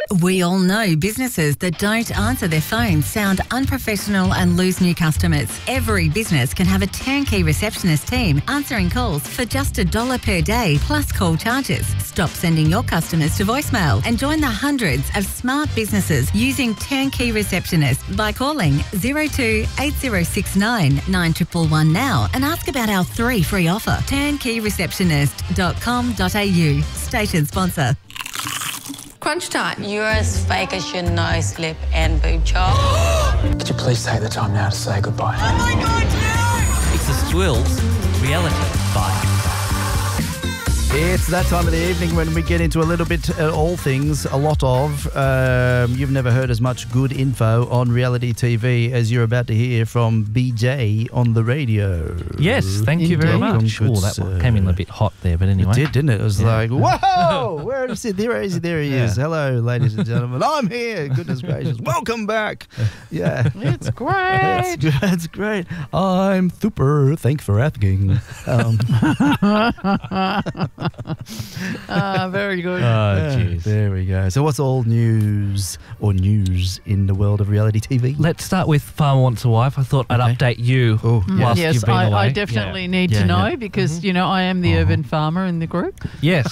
We all know businesses that don't answer their phones sound unprofessional and lose new customers. Every business can have a turnkey receptionist team answering calls for just $1 per day plus call charges. Stop sending your customers to voicemail and join the hundreds of smart businesses using turnkey receptionists by calling 02 8069 9111 now and ask about our 3 free offer. Turnkeyreceptionist.com.au. Station sponsor. Crunch time. You're as fake as your nose, lip and boob job. Could you please take the time now to say goodbye? Oh my God, no! It's the Swills Reality Bites. It's that time of the evening when we get into a little bit all things, a lot of. You've never heard as much good info on reality TV as you're about to hear from BJ on the radio. Yes, thank you very much. Oh, that one came in a bit hot there, but anyway. It did, didn't it? It was like, whoa, where is it? There he is. Hello, ladies and gentlemen. I'm here. Goodness gracious. Welcome back. Yeah. It's great. It's great. I'm super. Thanks for asking. Very good. Oh, jeez. There we go. So what's all news in the world of reality TV? Let's start with Farmer Wants a Wife. I thought I'd update you whilst Yes, you've been away. I definitely need to know because, you know, I am the urban farmer in the group. Yes.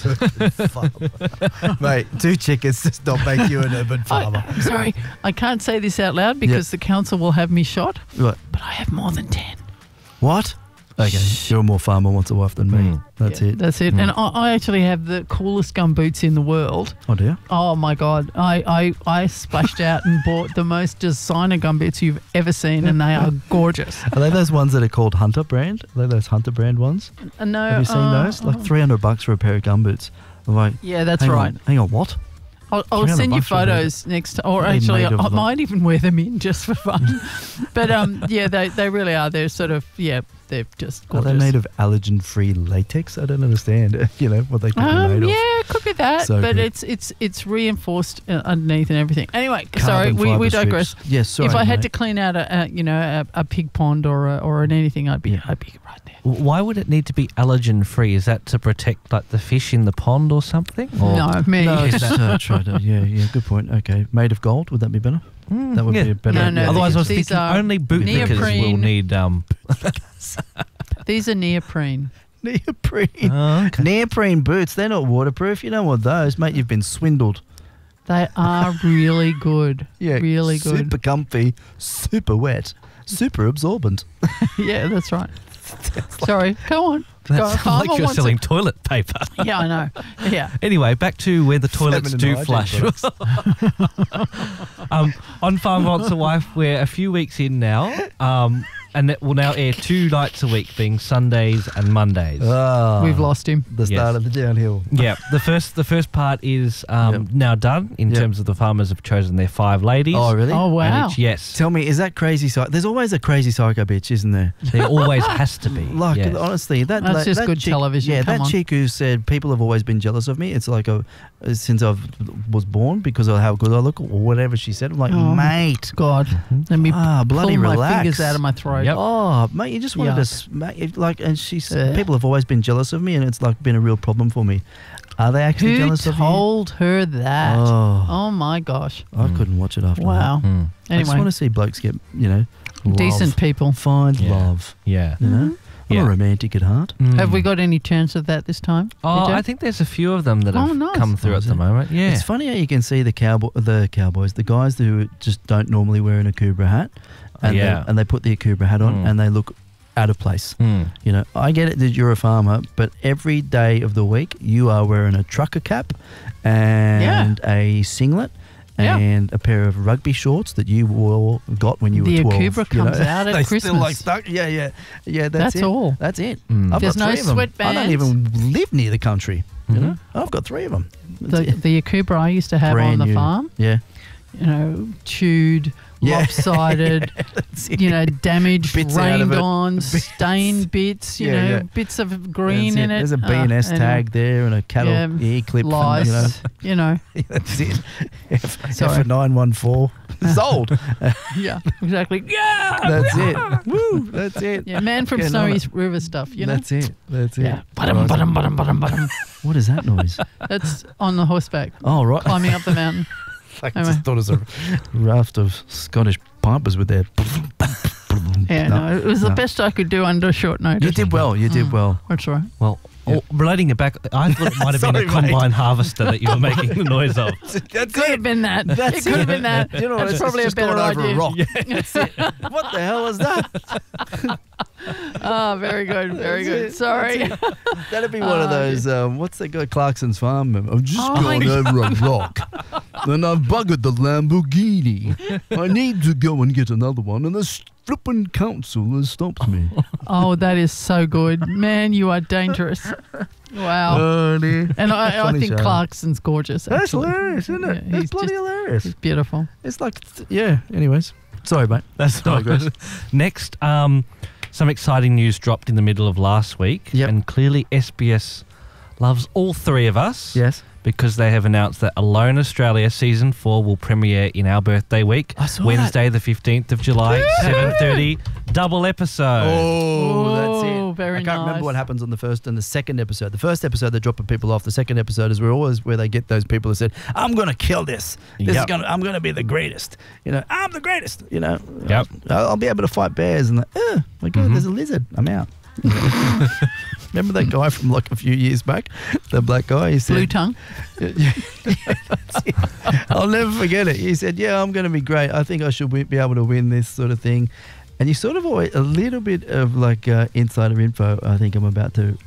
Mate, 2 chickens does not make you an urban farmer. Sorry, I can't say this out loud because the council will have me shot, What? but I have more than 10. What? Okay, you're more farmer wants a wife than me. That's it. That's it. And I actually have the coolest gumboots in the world. Oh, dear. Oh, my God. I splashed out and bought the most designer gumboots you've ever seen, and they are gorgeous. Are they those ones that are called Hunter brand? Are they those Hunter brand ones? No, Have you seen those? Like $300 for a pair of gumboots. I'm like, yeah, that's hang right. on, hang on, what? I'll send you photos next time, or They're actually, made of I like- might even wear them in just for fun. But yeah, they really are. They're sort of they're just gorgeous. Are they made of allergen-free latex? I don't understand. You know what they could be made of. Yeah, it could be that, So but good. it's reinforced underneath and everything. Anyway, sorry, Carbon we fibre digress. strips. Yes, sorry, if I had mate. to clean out a pig pond or an anything, I'd be right there. Why would it need to be allergen-free? Is that to protect like the fish in the pond or something? Or? No, me. No, it's try to, yeah, good point. Okay, made of gold, would that be better? That would be a better. No, Otherwise, I was these thinking are only bootlickers will neoprene. need. These are neoprene. Neoprene. Oh, okay. Neoprene boots, they're not waterproof. You don't want those, mate. You've been swindled. They are really good. Yeah, really good. Super comfy, super wet, super absorbent. Yeah, that's right. Sorry, go on. That Go, sounds Farmer like you're wants selling toilet paper. Yeah, I know. Yeah. Anyway, back to where the toilets Feminine do hygiene flush. On Farm Wants a Wife, we're a few weeks in now, and it will now air 2 nights a week, being Sundays and Mondays. We've lost him. The start of the downhill. Yeah, the first part is now done in terms of the farmers have chosen their 5 ladies. Oh, really? Oh, wow. And it's, yes, Tell me, is that crazy? There's always a crazy psycho bitch, isn't there? there always has to be. Like, yes. honestly, That's just good television. Yeah, Come that on. chick who said people have always been jealous of me. It's like since I was born because of how good I look or whatever she said. I'm like, mate. God, let me Bloody pull my relax. fingers out of my throat. Yep. Oh, mate, you just wanted to smack it, like, and she said people have always been jealous of me, and it's like been a real problem for me. Are they actually Who jealous of you? told her that? Oh, my gosh. I couldn't watch it after Wow. that. I just want Anyway, to see blokes get, love. decent people. Find love. Yeah. You know? I'm a romantic at heart. Have we got any chance of that this time? Oh, BJ? I think there's a few of them that have nice. come through at the moment. Yeah. It's funny how you can see the cowboys, the guys who just don't normally wear an Akubra hat, and they put the Akubra hat on and they look out of place. You know, I get it that you're a farmer, but every day of the week you are wearing a trucker cap and a singlet and a pair of rugby shorts that you got when you were 12. The Akubra comes out at they Christmas. Still like stuck. Yeah. That's it. all. That's it. There's I've got no 3 of them. sweatbands. I don't even live near the country. You know, I've got 3 of them. The Akubra I used to have Brand on the new. farm. Yeah. chewed, lopsided, damaged, Bits out of rained it. on, stained bits, bits of green That's in it. There's a B&S tag there and a cattle ear clip. Lice, That's it. Sorry. F914. Sold. Yeah, exactly. Yeah, That's it. Woo. That's it. yeah, man from Getting Snowy on it. River stuff. That's it. That's it. Yeah. Ba-dum. What is that noise? That's on the horseback, Oh, right. climbing up the mountain. I Anyway. just thought it was a raft of Scottish pipers with their. Yeah, no, it was the best I could do under short notice. You did well. You did well. That's all right. Well, relating it back, I thought it might have been a Sorry, mate. combine harvester that you were making the noise of. That's Could have been that. That's it could have been that. You know what? That's It's probably just a better gone over idea. a rock. That's it. What the hell is that? Oh, very good, very That's good. it. Sorry. That'd be one of those. What's that guy? Clarkson's Farm. I've just Oh, gone yeah. over a rock, and I've buggered the Lamborghini. I need to go and get another one, and the flipping council has stopped me. Oh, that is so good. Man, you are dangerous. Wow. Oh, dear. And I Funny think show. Clarkson's gorgeous. That's actually. hilarious, isn't it? Yeah, That's he's bloody just- hilarious. He's beautiful. It's like, yeah. Anyways, sorry, mate. That's Sorry, right. Grace. Next, some exciting news dropped in the middle of last week. Yep. And clearly SBS loves all three of us. Yes. Because they have announced that Alone Australia Season 4 will premiere in our birthday week. I saw Wednesday the 15th of July, 7:30. Double episode. Oh, that's Oh, it. very I can't remember nice. what happens on the first and the second episode. The first episode, they're dropping people off. The second episode is where they get those people who said, "I'm going to kill this. Yep. I'm going to be the greatest. I'm the greatest. Yep. I'll be able to fight bears." And my God, there's a lizard. I'm out. Remember that guy from like a few years back, the black guy? He said, Blue tongue. Yeah, that's it. I'll never forget it. He said, "Yeah, I'm going to be great. I think I should be able to win this sort of thing." And you sort of always a little bit of like insider info. I think I'm about to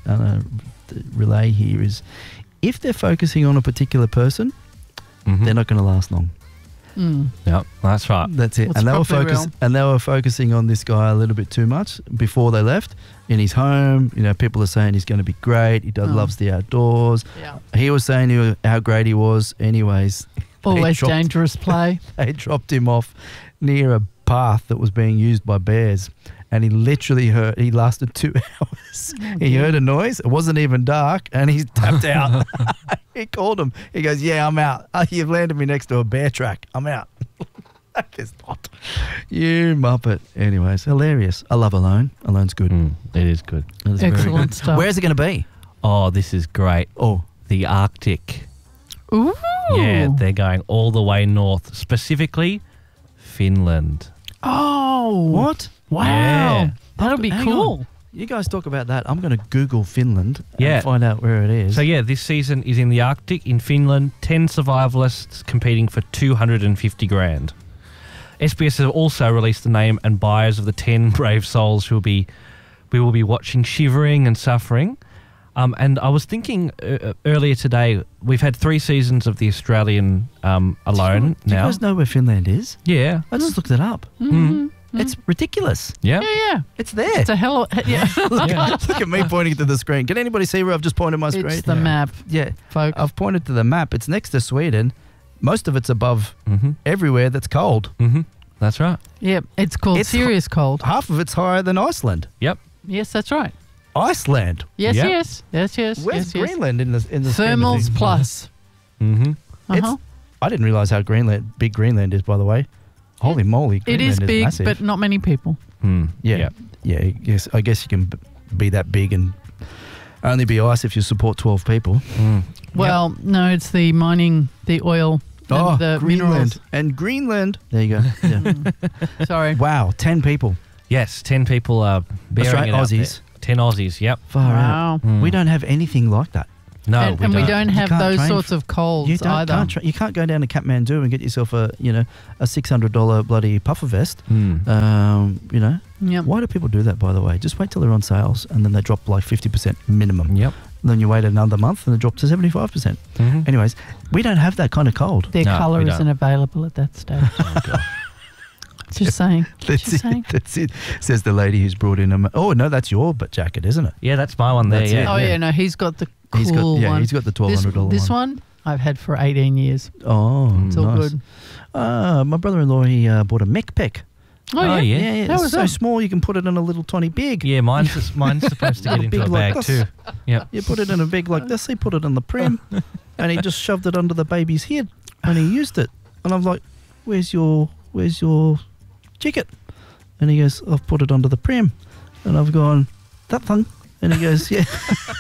relay here is if they're focusing on a particular person, they're not going to last long. Yep, that's right. That's it. That's And probably real. they were focusing on this guy a little bit too much before they left in his home. People are saying he's going to be great. He loves the outdoors. Yeah. He was saying how great he was. Anyways, Always dropped- dangerous play. they dropped him off near a path that was being used by bears. And he lasted 2 hours. He heard a noise. It wasn't even dark. And he tapped out. He called him. He goes, "Yeah, I'm out. You've landed me next to a bear track. I'm out." I guess not. You muppet. Anyways, hilarious. I love Alone. Alone's good. It is good. It is very Excellent good. stuff. Where's it going to be? Oh, this is great. Oh, The Arctic. Ooh. Yeah, they're going all the way north, specifically Finland. Oh. what? Wow. Yeah. That'll be Hang cool. on. You guys talk about that. I'm going to Google Finland Yeah. and find out where it is. So yeah, this season is in the Arctic in Finland. 10 survivalists competing for 250 grand. SBS have also released the name and bios of the 10 brave souls who we will be watching shivering and suffering. And I was thinking earlier today, we've had 3 seasons of the Australian Alone Do you now. guys know where Finland is? Yeah. I just looked it up. It's ridiculous. Yeah. Yeah. It's there. It's a hell of yeah. Look at me pointing to the screen. Can anybody see where I've just pointed my screen? It's the map, Yeah. folks. I've pointed to the map. It's next to Sweden. Most of it's above everywhere that's cold. That's right. Yeah, it's called It's serious cold. Half of it's higher than Iceland. Yep. Yes, that's right. Iceland. Yes, Yep. yes. Where's yes. Greenland in the scheme of Thermals things? plus. Mm-hmm. Uh-huh. I didn't realize how big Greenland is, by the way. Holy moly. It Greenland is big, massive. but not many people. Yeah. I guess you can be that big and only be ice if you support 12 people. Well, no, it's the mining, the oil, and the Greenland. minerals. And Greenland. There you go. Yeah. Sorry. Wow, 10 people. Yes, 10 people are bearing it out there. Aussies. 10 Aussies, yep. Far Wow. out. We don't have anything like that. No, and we don't have can't those train sorts for- of colds You either. you can't go down to Kathmandu and get yourself a $600 bloody puffer vest. Yep. Why do people do that, by the way? Just wait till they're on sales and then they drop like 50% minimum. Yep. Then you wait another month and they drop to 75%. Anyways, we don't have that kind of cold. Their No, colour we don't. isn't available at that stage. Just saying. That's Just saying. it. That's it. Says the lady who's brought in a. Oh no, that's your jacket, isn't it? Yeah, that's my one there, That's yeah. it. Oh, yeah, no, he's got the cool He's got one. he's got the $1,200 This one, I've had for 18 years. Oh, It's all nice. good. My brother-in-law, he bought a McPeck. Oh, yeah. Yeah, How it's was so that? small you can put it in a little tiny bag. Yeah, mine's supposed to get into Big a like bag this. too. Yep. You put it in a bag like this, he put it in the pram, and he just shoved it under the baby's head, and he used it. And I'm like, where's your jacket? And he goes, I've put it under the pram. And I've gone, that thing? And he goes, yeah.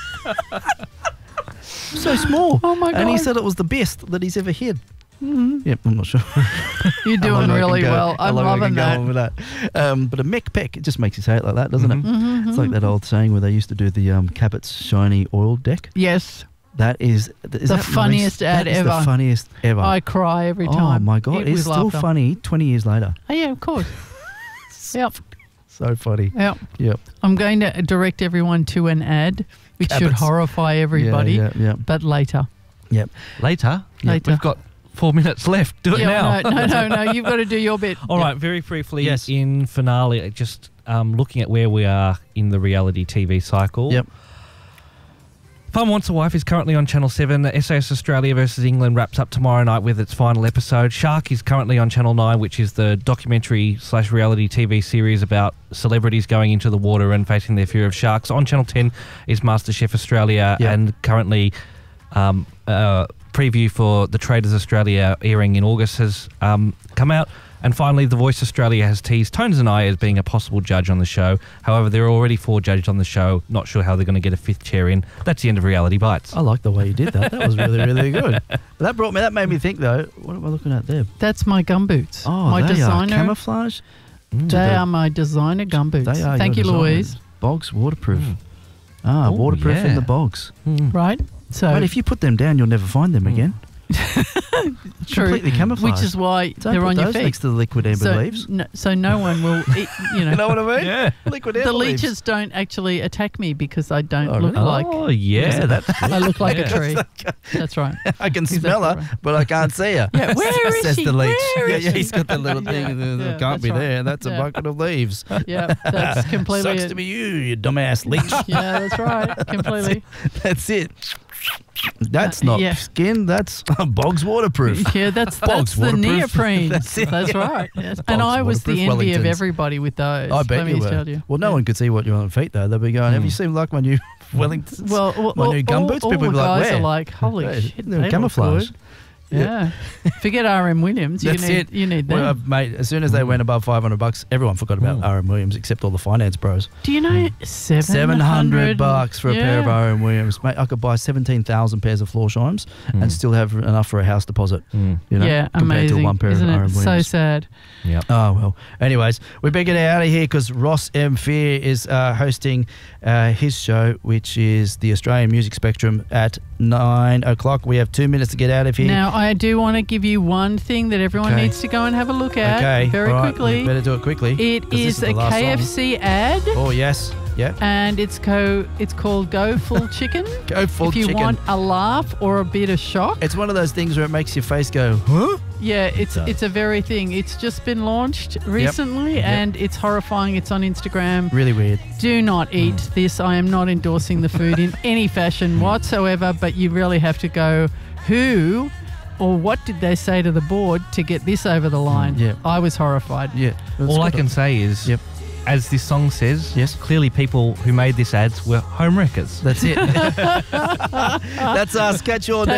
So small. Oh, my God. And he said it was the best that he's ever had. Yep, I'm not sure. You're How doing long I can really go- well. how I'm long I can loving go that. on with that. But a McPeck, it just makes you say it like that, doesn't it? It's like that old saying where they used to do the Cabot's shiny oil deck. Yes. That is that funniest ad that is ever. the funniest ever. I cry every time. Oh my God, It it's was still laughter. funny 20 years later. Oh, yeah, of course. Yep. So funny. Yep. Yep. I'm going to direct everyone to an ad which should Cabot's. horrify everybody, Yeah. but later. Yep. Later. Later. We've got 4 minutes left. Do it now. No. You've got to do your bit. All right, very briefly Yes. in finale, just looking at where we are in the reality TV cycle. Yep. Fun Wants a Wife is currently on Channel 7. SAS Australia versus England wraps up tomorrow night with its final episode. Shark is currently on Channel 9, which is the documentary/reality TV series about celebrities going into the water and facing their fear of sharks. On Channel 10 is MasterChef Australia, Yep. and currently preview for The Traders Australia airing in August has come out. And finally, The Voice Australia has teased Tones and I as being a possible judge on the show. However, there are already 4 judges on the show. Not sure how they're going to get a 5th chair in. That's the end of Reality Bites. I like the way you did that. That was really, really good. That made me think though, what am I looking at there? That's my gumboots. Oh, my they designer. are camouflage. They are my designer gumboots. They are Thank you, your Louise. designers. Bogs waterproof. Oh, Waterproof in yeah. the bogs. Right? So But if you put them down, you'll never find them again. true. Completely camouflaged. Which is why Don't they're put on your those feet. next to the liquid amber so, leaves. so no one will, you know. You know what I mean? Yeah. Liquid The amber leaves. leeches don't actually attack me because I don't Oh, look really? like. Oh, yeah, that's good. I look like Yeah. a tree. That's right. I can Exactly smell her, right. but I can't see her. Yeah, where is Says she? the leech. Where is yeah, she? he's got the little thing. Yeah, It can't that's be right. there. That's a Yeah. bucket of leaves. Yeah, that's completely Sucks it. to be you dumbass leech. Yeah, that's right. Completely. That's it. That's not yeah. skin. That's Boggs waterproof. Yeah, that's Boggs the waterproof. neoprene. That's That's, it. right. Yes. Boggs And I was the waterproof envy of Wellingtons. everybody with those. I bet let me you were. tell you. Well, no one could see what you're on feet though. They'd be going, "Have you seen like my new Wellingtons? Well, my new gumboots?" all People the would be like, guys "Where?" are like, holy Hey, shit, they're they camouflage. Look good. Yeah. Forget RM Williams. That's it. You need them. Well, mate, as soon as they went above $500, everyone forgot about RM Williams except all the finance bros. Do you know $700 for a pair of Yeah. RM Williams, mate. I could buy 17,000 pairs of floor chimes and still have enough for a house deposit. You know, Yeah, compared amazing. to one pair Isn't of it RM so Williams. sad? Yep. Oh, well. Anyways, we better get out of here because Ross M. Fear is hosting his show, which is the Australian Music Spectrum at 9 o'clock. We have 2 minutes to get out of here. Now, I do want to give you one thing that everyone Okay. needs to go and have a look at okay, very all right, quickly. we better do it quickly. It 'cause this is the a last song. KFC ad, Oh, yes. Yeah. and it's called Go Full Chicken. Go full If you chicken. want a laugh or a bit of shock. It's one of those things where it makes your face go, huh? Yeah, it's a very thing. It's just been launched recently, and it's horrifying. It's on Instagram. Really weird. Do not eat this. I am not endorsing the food in any fashion whatsoever, but you really have to go, who or what did they say to the board to get this over the line? Yeah. I was horrified. Yeah. All I can say is, Yep. as this song says, Yes. clearly people who made this ads were home wreckers. That's it. That's us. Catch you all Take